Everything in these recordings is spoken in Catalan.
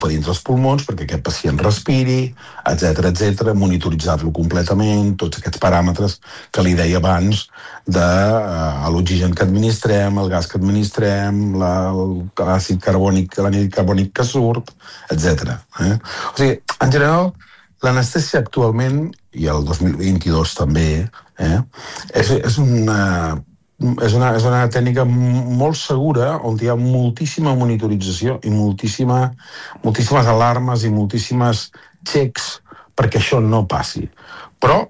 a dintre els pulmons perquè aquest pacient respiri, etc, monitoritzar-lo completament, tots aquests paràmetres que li deia abans de l'oxigen que administrem, el gas que administrem, l'àcid carbònic, l'anhídrid carbònic que surt, etc. O sigui, en general, l'anestèsia actualment, i el 2022 també, és una tècnica molt segura on hi ha moltíssima monitorització i moltíssimes alarmes i moltíssimes checks perquè això no passi. Però,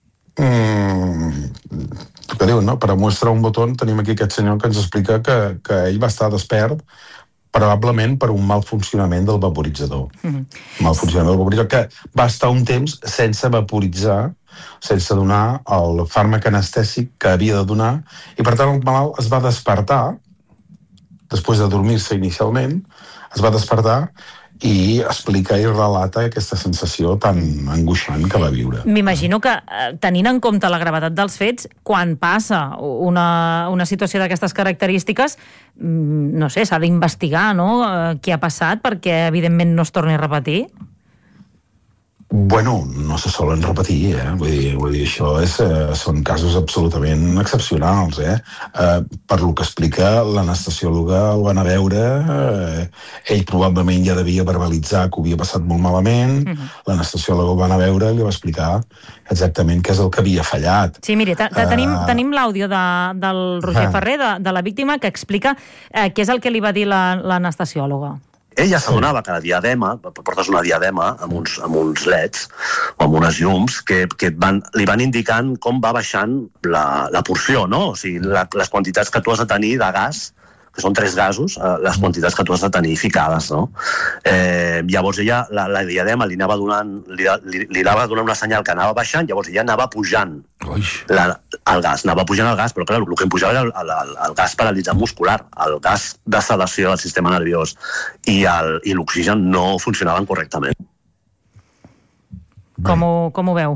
que diu, no? Per mostrar un botó tenim aquí aquest senyor que ens explica que ell va estar despert probablement per un mal funcionament del vaporitzador. Mal funcionament del vaporitzador, que va estar un temps sense vaporitzar, sense donar el fàrmac anestèsic que havia de donar, i per tant el malalt es va despertar, després de dormir-se inicialment, es va despertar i explica i relata aquesta sensació tan angoixant que va viure. M'imagino que, tenint en compte la gravetat dels fets, quan passa una situació d'aquestes característiques, no sé, s'ha d'investigar, no?, què ha passat perquè, evidentment, no es torni a repetir? Bueno, no se solen repetir, Vull dir, això són casos absolutament excepcionals, Per lo que explica, l'anestesiòloga el van a veure, ell probablement ja devia verbalitzar que ho havia passat molt malament, l'anestesiòloga el van a veure i li va explicar exactament què és el que havia fallat. Sí, miri, tenim l'àudio del Roger Ferrer, de la víctima, que explica què és el que li va dir l'anestesiòloga. Ella s'adonava que la diadema, portes una diadema amb uns leds o amb unes llums que li van indicant com va baixant la porció, no? O sigui, les quantitats que tu has de tenir de gas, que són 3 gasos, les quantitats que tu has de tenir ficades, no? Llavors ella, la diadema li anava donant una senyal que anava baixant, llavors ella anava pujant el gas, però clar, el que em pujava era el gas paralitzant muscular, el gas de sedació del sistema nerviós, i l'oxigen no funcionaven correctament. Com ho veu?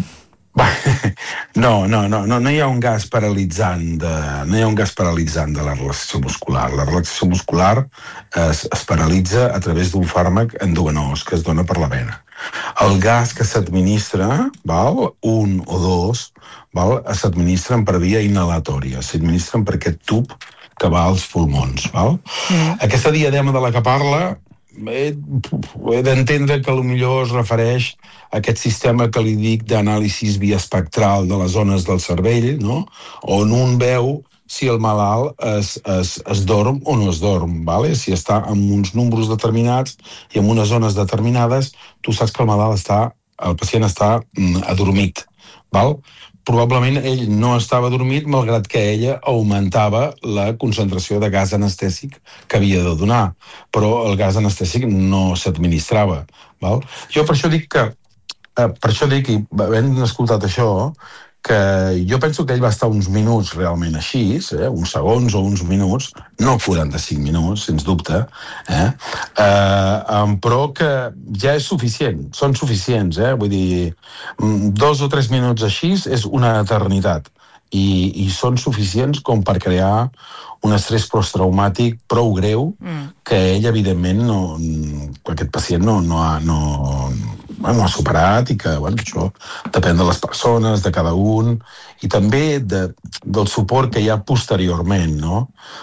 No hi ha un gas paralitzant de la relaxació muscular. La relaxació muscular es paralitza a través d'un fàrmac endovenós que es dona per la vena. El gas que s'administra, un o dos, s'administren per via inhalatòria, s'administren per aquest tub que va als pulmons. Aquesta diadema de la que parla, he d'entendre que potser es refereix a aquest sistema que li dic d'anàlisi via espectral de les zones del cervell, no? On un veu si el malalt es dorm o no es dorm, si està en uns números determinats i en unes zones determinades, tu saps que el pacient està adormit. Probablement ell no estava adormit, malgrat que ella augmentava la concentració de gas anestèsic que havia de donar, però el gas anestèsic no s'administrava. Jo per això dic, i havent escoltat això, que jo penso que ell va estar uns minuts realment així, uns segons o uns minuts, no 45 minuts, sens dubte, però que ja és suficient, són suficients, vull dir, 2 o 3 minuts així és una eternitat, i són suficients com per crear un estrès posttraumàtic prou greu que ell, evidentment, aquest pacient no ha superat, i que això depèn de les persones, de cada un, i també del suport que hi ha posteriorment, no?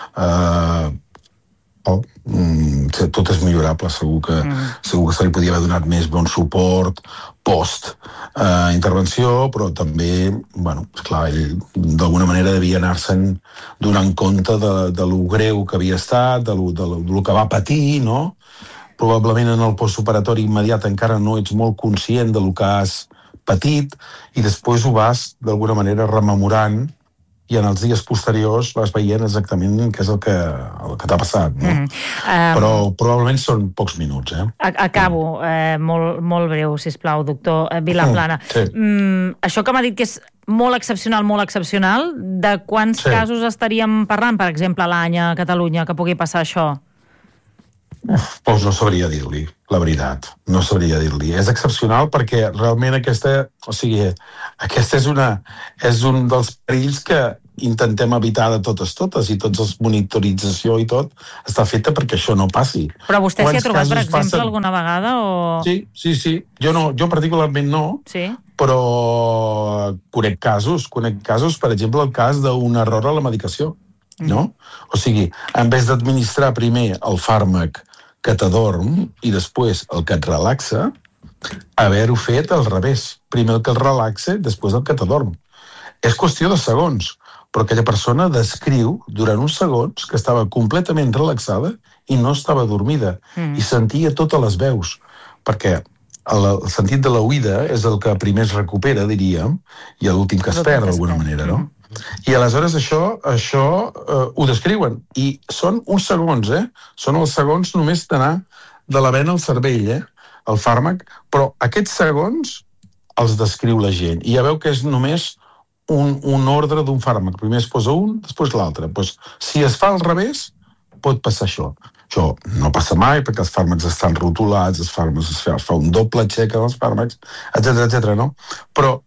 Tot és millorable, segur que se li podia haver donat més bon suport post-intervenció, però també, esclar, ell d'alguna manera devia anar-se'n donant compte de lo greu que havia estat, de lo que va patir, no? Probablement en el postoperatori immediat encara no ets molt conscient de lo que has patit, i després ho vas d'alguna manera rememorant, i en els dies posteriors vas veient exactament què és el que t'ha passat, no? Però probablement són pocs minuts, Acabo, molt breu, sisplau, doctor Vilaplana. Això que m'ha dit que és molt excepcional, de quants casos estaríem parlant, per exemple, a l'any a Catalunya, que pugui passar això? Doncs no sabria dir-li, la veritat. No sabria dir-li. És excepcional perquè realment aquesta és un dels perills que intentem evitar de totes, i tots els monitorització i tot està feta perquè això no passi. Però vostè s'hi ha trobat, per exemple, alguna vegada? O... Sí. Jo particularment no, però conec casos, per exemple, el cas d'un error a la medicació, no? O sigui, en vez d'administrar primer el fàrmac que t'adorm i després el que et relaxa, haver-ho fet al revés. Primer el que et relaxa, després el que t'adorm. És qüestió de segons, però aquella persona descriu durant uns segons que estava completament relaxada i no estava dormida, i sentia totes les veus, perquè el sentit de l'oïda és el que primer es recupera, diríem, i l'últim que es perd, d'alguna manera, no? I aleshores això ho descriuen, i són uns segons, Són els segons només d'anar de la vena al cervell, el fàrmac, però aquests segons els descriu la gent, i ja veu que és només un ordre d'un fàrmac. Primer es posa un, després l'altre. Pues, si es fa al revés, pot passar això. Això no passa mai, perquè els fàrmacs estan rotulats, es fa un doble check als fàrmacs, etc., no? Però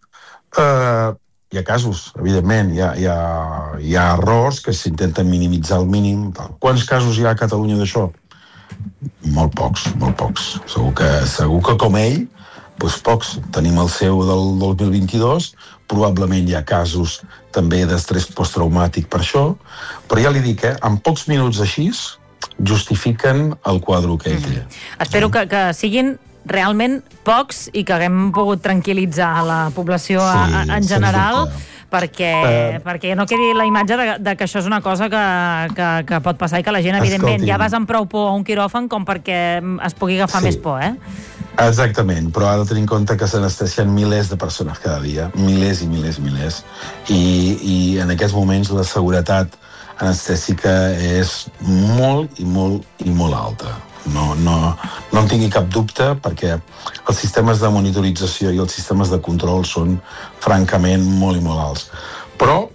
hi ha casos, evidentment, hi ha errors que s'intenten minimitzar al mínim. Quants casos hi ha a Catalunya d'això? Molt pocs. Segur que com ell, doncs pocs. Tenim el seu del 2022, probablement hi ha casos també d'estrès posttraumàtic per això, però ja li dic, en pocs minuts així justifiquen el quadre que ell té. Espero que siguin realment pocs i que haguem pogut tranquil·litzar la població en general, perquè no quedi la imatge de que això és una cosa que pot passar i que la gent, evidentment, ja vas amb prou por a un quiròfan com perquè es pugui agafar més por, Exactament, però ha de tenir en compte que s'anestesien milers de persones cada dia, milers i milers, i en aquests moments la seguretat anestèsica és molt alta. No en tingui cap dubte, perquè els sistemes de monitorització i els sistemes de control són francament molt alts. Però,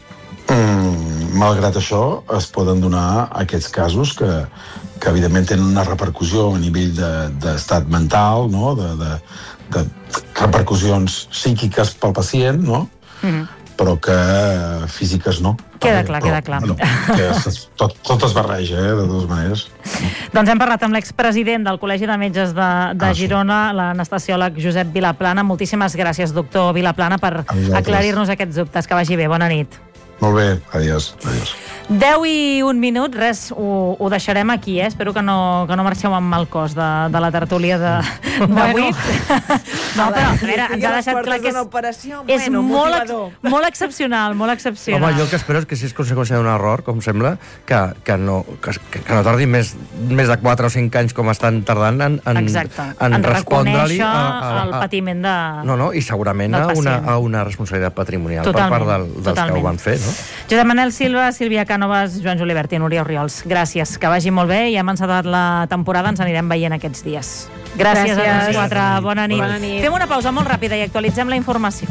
malgrat això, es poden donar aquests casos que evidentment tenen una repercussió a nivell d'estat mental, no? De repercussions psíquiques pel pacient, no? Però que físiques no. Queda clar. Bueno, tot es barreja, de totes maneres. Doncs hem parlat amb l'expresident del Col·legi de Metges de Girona, l'anestesiòleg Josep Vilaplana. Moltíssimes gràcies, doctor Vilaplana, per aclarir-nos aquests dubtes. Que vagi bé, bona nit. Molt bé, adiós. 10 i 1 minut, res, ho deixarem aquí, Espero que no marxeu amb mal cos de la tertúlia d'avui. No, però, a veure, ens ha deixat clar que és molt excepcional, molt excepcional. Home, jo el que espero és que si és conseqüència d'un error, com sembla, que no tardi més de 4 o 5 anys com estan tardant en respondre-li el patiment de... No, i segurament a una responsabilitat patrimonial per part dels que ho van fer, no? Josep Manel Silva, Sílvia Cànovas, Joan Julivert i Núria Oriols. Gràcies, que vagi molt bé i hem encetat la temporada, ens anirem veient aquests dies. Gràcies a tots 4, bona nit. Fem una pausa molt ràpida i actualitzem la informació.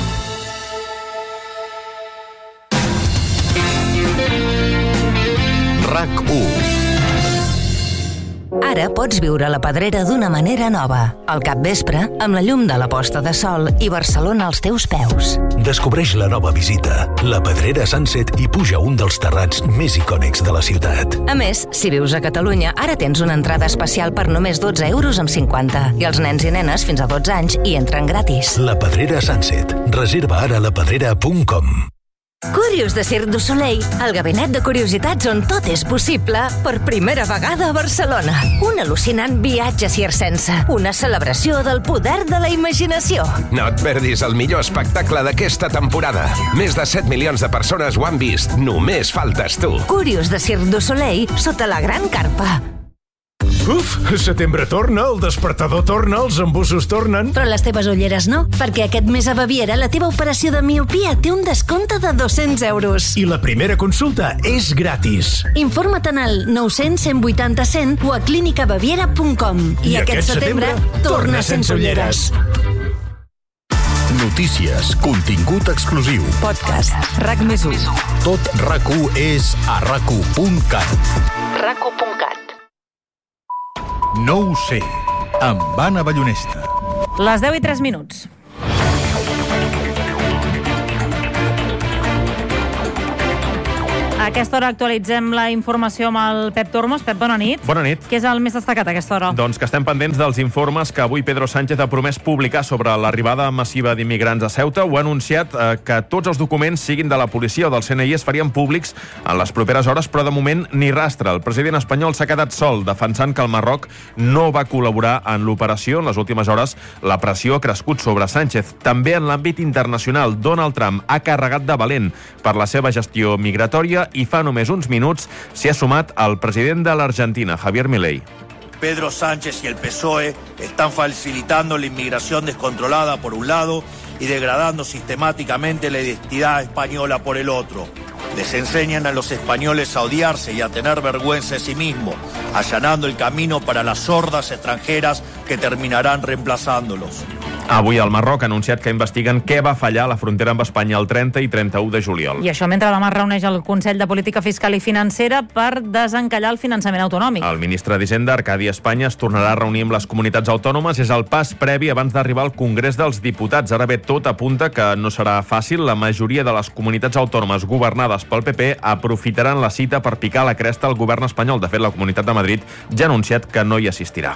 RAC1. Ara pots viure la Pedrera d'una manera nova. Al capvespre, amb la llum de la posta de sol i Barcelona als teus peus. Descobreix la nova visita, la Pedrera Sunset, i puja un dels terrats més icònics de la ciutat. A més, si vius a Catalunya, ara tens una entrada especial per només 12,50 € i els nens i nenes fins a 12 anys hi entren gratis. La Pedrera Sunset. Reserva ara a lapedrera.com. Curios de Cirque du Soleil, el gabinet de curiositats on tot és possible per primera vegada a Barcelona. Un al·lucinant viatge circense, una celebració del poder de la imaginació. No et perdis el millor espectacle d'aquesta temporada. Més de 7 milions de persones ho han vist. Només faltes tu. Curios de Cirque du Soleil sota la gran carpa. Uf, setembre torna, el despertador torna, els embussos tornen... Però les teves ulleres no, perquè aquest mes a Baviera la teva operació de miopia té un descompte de 200 €. I la primera consulta és gratis. Informa't al 900 180 100 o a clinicabaviera.com. I aquest setembre torna sense ulleres. Notícies, contingut exclusiu. Podcast RAC+1. Tot RAC1 és a RAC1.cat. RAC1.cat. No ho sé, amb Anna Ballonesta. Les 10 i 3 minuts. A aquesta hora actualitzem la informació amb el Pep Tormos. Pep, bona nit. Bona nit. Què és el més destacat a aquesta hora? Doncs que estem pendents dels informes que avui Pedro Sánchez ha promès publicar sobre l'arribada massiva d'immigrants a Ceuta. Ho ha anunciat que tots els documents, siguin de la policia o del CNI, es farien públics en les properes hores, però de moment ni rastre. El president espanyol s'ha quedat sol, defensant que el Marroc no va col·laborar en l'operació. En les últimes hores, la pressió ha crescut sobre Sánchez. També en l'àmbit internacional, Donald Trump ha carregat de valent per la seva gestió migratòria i fa només uns minuts s'hi ha sumat el president de l'Argentina, Javier Milei. Pedro Sánchez y el PSOE están facilitando la inmigración descontrolada por un lado y degradando sistemáticamente la identidad española por el otro. Les enseñan a los españoles a odiarse y a tener vergüenza de sí mismos, allanando el camino para las hordas extranjeras que terminarán reemplazándolos. Avui el Marroc ha anunciat que investiguen què va fallar a la frontera amb Espanya el 30 i 31 de juliol. I això mentre demà es reuneix el Consell de Política Fiscal i Financera per desencallar el finançament autonòmic. El ministre d'Hisenda, Arcadi Espanya, es tornarà a reunir amb les comunitats autònomes. És el pas previ abans d'arribar al Congrés dels Diputats. Ara bé, tot apunta que no serà fàcil. La majoria de les comunitats autònomes governades pel PP aprofitaran la cita per picar la cresta al govern espanyol. De fet, la Comunitat de Madrid ja ha anunciat que no hi assistirà.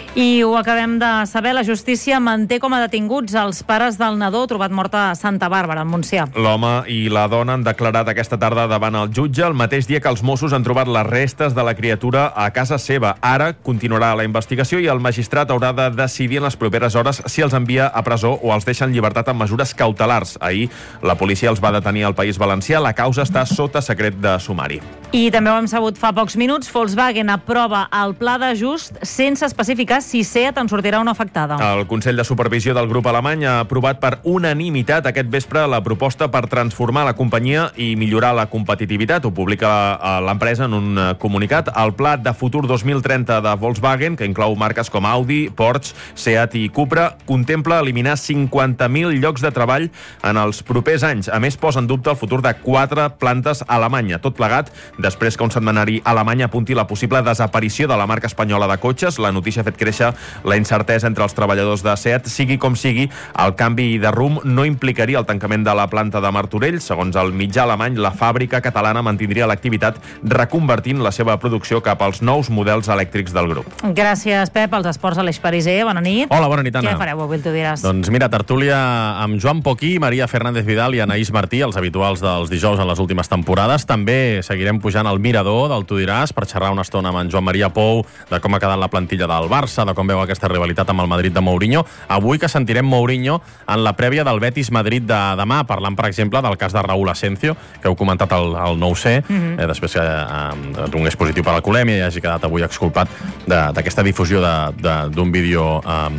I ho acabem de saber, la justícia manté com a detinguts els pares del nadó trobat mort a Santa Bàrbara, al Montsià. L'home i la dona han declarat aquesta tarda davant el jutge, el mateix dia que els Mossos han trobat les restes de la criatura a casa seva. Ara continuarà la investigació i el magistrat haurà de decidir en les properes hores si els envia a presó o els deixa en llibertat amb mesures cautelars. Ahir la policia els va detenir al País Valencià. La causa està sota secret de sumari. I també ho hem sabut fa pocs minuts, Volkswagen aprova el pla d'ajust sense especificar si SEAT en sortirà una afectada. El Consell de Supervisió del grup alemany ha aprovat per unanimitat aquest vespre la proposta per transformar la companyia i millorar la competitivitat. Ho publica l'empresa en un comunicat. El pla de futur 2030 de Volkswagen, que inclou marques com Audi, Porsche, SEAT i Cupra, contempla eliminar 50.000 llocs de treball en els propers anys. A més, posa en dubte el futur de 4 plantes a Alemanya. Tot plegat després que un setmanari alemany apunti la possible desaparició de la marca espanyola de cotxes. La notícia ha fet créixer la incertesa entre els treballadors de SEAT. Sigui com sigui, el canvi de rumb no implicaria el tancament de la planta de Martorell. Segons el mitjà alemany, la fàbrica catalana mantindria l'activitat reconvertint la seva producció cap als nous models elèctrics del grup. Gràcies, Pep. Els esports a l'Eix Pariser. Bona nit. Hola, bona nit, Anna. Què fareu avui, tu diràs? Doncs mira, tertúlia amb Joan Poquí, Maria Fernández Vidal i Anaïs Martí, els habituals dels dijous en les últimes temporades. També seguirem pujant al mirador del Tu diràs per xerrar una estona amb en Joan Maria Pou de com ha quedat la plantilla del Barça, de com veu aquesta rivalitat amb el Madrid de Mourinho. Avui que sentirem Mourinho en la prèvia del Betis-Madrid de demà, parlant, per exemple, del cas de Raúl Asencio, que heu comentat al 9C, després que donés positiu per alcoholèmia i hagi quedat avui exculpat d'aquesta difusió d'un vídeo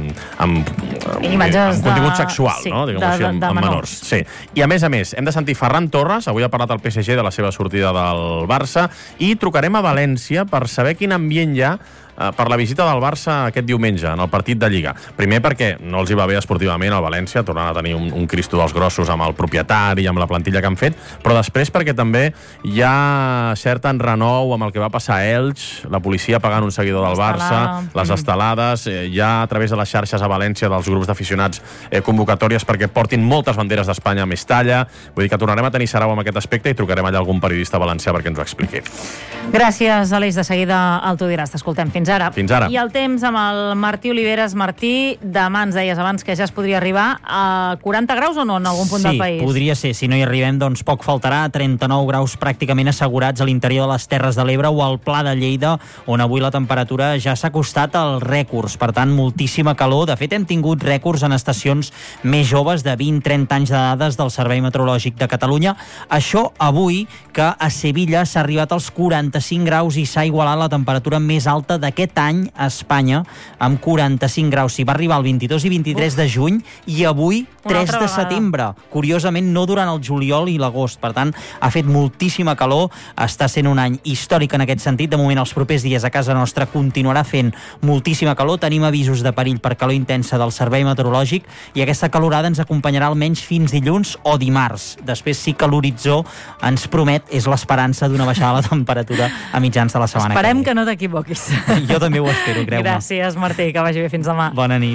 amb contingut sexual, sí, no? Diguem-ho així, amb menors. Sí. I a més, hem de sentir Ferran Torres. Avui ha parlat el PSG de la seva sortida del Barça i trucarem a València per saber quin ambient hi ha per la visita del Barça aquest diumenge en el partit de Lliga. Primer perquè no els hi va bé esportivament al València, tornant a tenir un Cristo dels grossos amb el propietari, amb la plantilla que han fet, però després perquè també hi ha cert enrenou amb el que va passar a Elx, la policia pagant un seguidor del Barça, les estelades, hi ha a través de les xarxes a València dels grups d'aficionats convocatòries perquè portin moltes banderes d'Espanya a Mestalla. Vull dir que tornarem a tenir sarau amb aquest aspecte i trucarem allà algun periodista valencià perquè ens ho expliqui. Gràcies, Aleix. De seguida el Tu diràs. T'escoltem. Fins ara. Fins ara. I el temps amb el Martí Oliveres. Martí, demà ens deies abans que ja es podria arribar a 40 graus o no en algun punt del país? Sí, podria ser. Si no hi arribem, doncs poc faltarà. 39 graus pràcticament assegurats a l'interior de les Terres de l'Ebre o al Pla de Lleida, on avui la temperatura ja s'ha acostat als rècords. Per tant, moltíssima calor. De fet, hem tingut rècords en estacions més joves de 20-30 anys de dades del Servei Meteorològic de Catalunya. Això avui, que a Sevilla s'ha arribat als 45 graus i s'ha igualat la temperatura més alta d'aquest any a Espanya, amb 45 graus. S'hi va arribar el 22 i 23 de juny i avui 3 de setembre. Curiosament, no durant el juliol i l'agost. Per tant, ha fet moltíssima calor. Està sent un any històric en aquest sentit. De moment, els propers dies a casa nostra continuarà fent moltíssima calor. Tenim avisos de perill per calor intensa del Servei Meteorològic i aquesta calorada ens acompanyarà almenys fins dilluns o dimarts. Després sí que l'horitzó ens promet, és l'esperança d'una baixada de la temperatura a mitjans de la setmana. Esperem que no t'equivoquis. Jo també ho espero, creu-me. Gràcies, Martí, que vagi bé. Fins demà. Bona nit.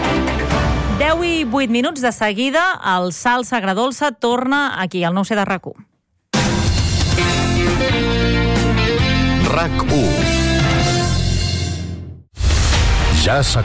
10 i 8 minuts de seguida, el Salsa Agradolça torna aquí, al 9C de RAC1. RAC1. Ja s'ha